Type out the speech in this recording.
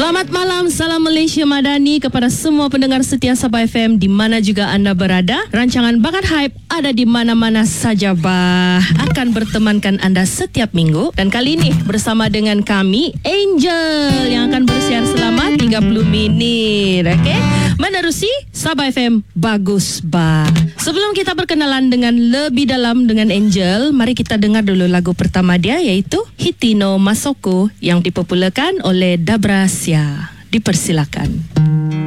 Selamat malam, salam Malaysia Madani kepada semua pendengar setia Sabah FM di mana juga anda berada. Rancangan Bakat Hype ada di mana-mana saja bah. Akan bertemankan anda setiap minggu. Dan kali ini bersama dengan kami, Angel, yang akan bersiar selama 30 minit. Okay? Menerusi Sabah FM Bagus Bah. Sebelum kita berkenalan dengan lebih dalam dengan Angel, mari kita dengar dulu lagu pertama dia, iaitu Hitino Masoko yang dipopularkan oleh Dabrasia. Dipersilakan.